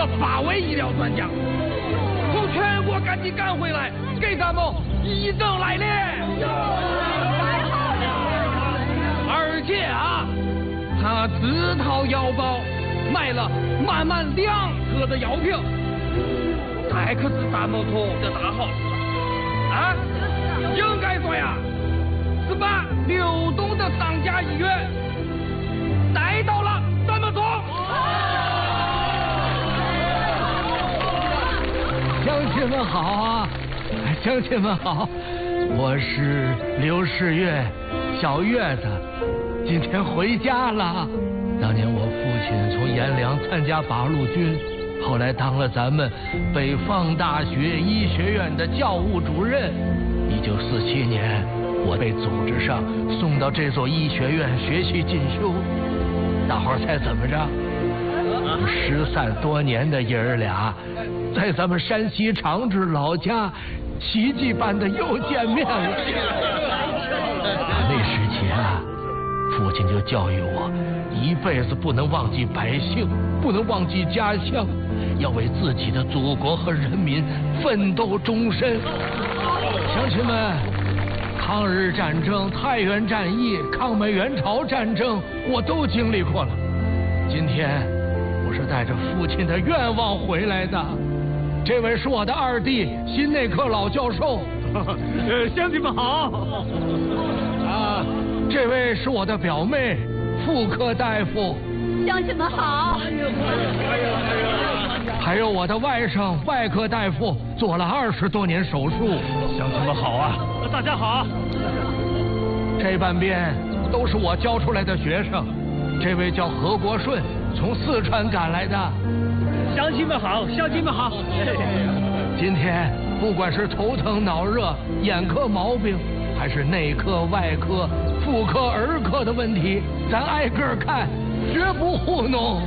8位医疗专家，从全国赶紧赶回来，给咱们医政来练。而且啊，他自掏腰包买了满满2车的药品，这可是咱们村的大好事啊！应该说呀，是把流动的商家医院带到了咱们村。 乡亲们好啊！乡亲们好，我是刘世月，小月子，今天回家了。当年我父亲从阎良参加八路军，后来当了咱们北方大学医学院的教务主任。1947年，我被组织上送到这所医学院学习进修。大伙儿猜怎么着？失散多年的爷儿俩，在咱们山西长治老家，奇迹般的又见面了。那时起啊，父亲就教育我，一辈子不能忘记百姓，不能忘记家乡，要为自己的祖国和人民奋斗终身。乡亲们，抗日战争、太原战役、抗美援朝战争，我都经历过了。今天我是带着父亲的愿望回来的。这位是我的2弟，心内科老教授。 乡亲们好。 啊，这位是我的表妹，妇科大夫。 乡亲们好。 还有我的外甥，外科大夫，做了20多年手术。 乡亲们好啊！大家好。 这半边都是我教出来的学生。这位叫何国顺，从四川赶来的。 乡亲们好，乡亲们好。 今天不管是头疼脑热、眼科毛病，还是内科、外科、妇科、儿科的问题，咱挨个看，绝不糊弄。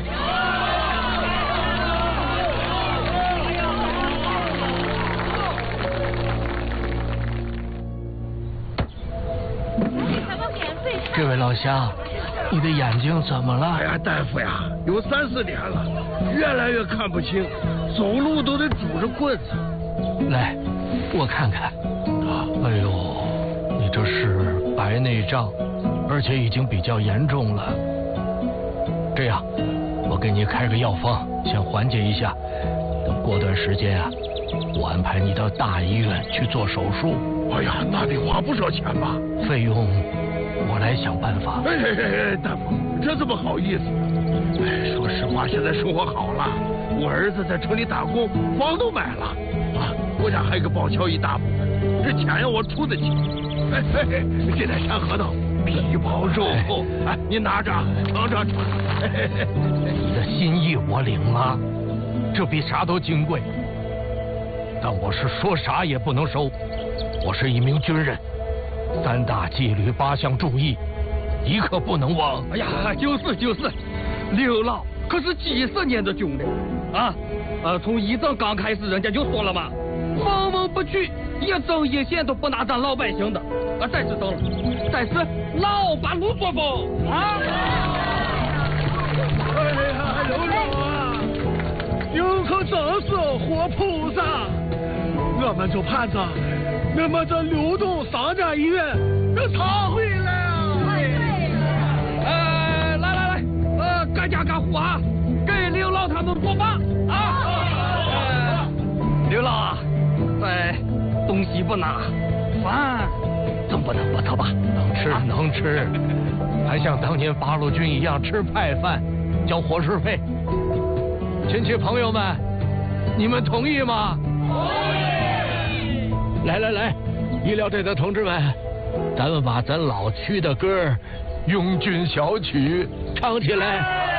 这位老乡，你的眼睛怎么了？ 哎呀，大夫呀，有3、4年了，越来越看不清，走路都得拄着棍子。 来，我看看。哎呦，你这是白内障，而且已经比较严重了。这样，我给你开个药方，先缓解一下。等过段时间啊，我安排你到大医院去做手术。 哎呀，那得花不少钱吧？ 费用我来想办法。 哎，大夫，这怎么好意思？哎，说实话，现在生活好了，我儿子在城里打工，房都买了，啊，国家还给报销一大部分，这钱呀我出得起。哎，这点山核桃，皮包肉厚，哎，你拿着，尝尝。 你的心意我领了，这比啥都金贵。但我是说啥也不能收，我是一名军人，3大纪律8项注意，一刻不能忘。 哎呀，就是，刘老可是几10年的军人啊！从一战刚开始，人家就说了嘛，分文不取，一针一线都不拿咱老百姓的。再是等了，再是老八路作风啊！ 哎呀，刘老啊，您可真是活菩萨！我们就盼着你们这流动商家医院能常回来啊！ 来，该家干活啊，给刘老他们播报啊！刘老啊，东西不拿，饭总不能不吃吧？ 能吃，还像当年八路军一样吃派饭，交伙食费。亲戚朋友们，你们同意吗？同意。来，医疗队的同志们，咱们把咱老区的歌《拥军小曲》唱起来。